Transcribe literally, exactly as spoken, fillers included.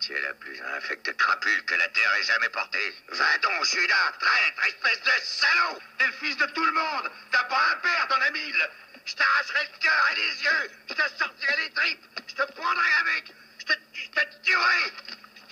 Tu es la plus infecte crapule que la Terre ait jamais portée. Va donc, Judas, traître, espèce de salaud! T'es le fils de tout le monde! T'as pas un père dans la mille! Je t'arracherai le cœur et les yeux! Je te